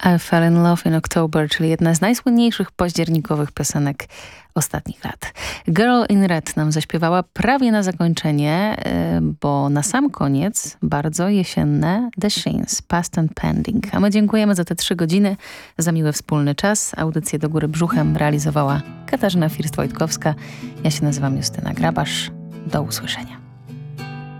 I Fell in Love in October, czyli jedna z najsłynniejszych październikowych piosenek ostatnich lat. Girl in Red nam zaśpiewała prawie na zakończenie, bo na sam koniec bardzo jesienne The Sheens, Past and Pending. A my dziękujemy za te 3 godziny, za miły wspólny czas. Audycję Do Góry Brzuchem realizowała Katarzyna First-Wojtkowska. Ja się nazywam Justyna Grabasz. Do usłyszenia.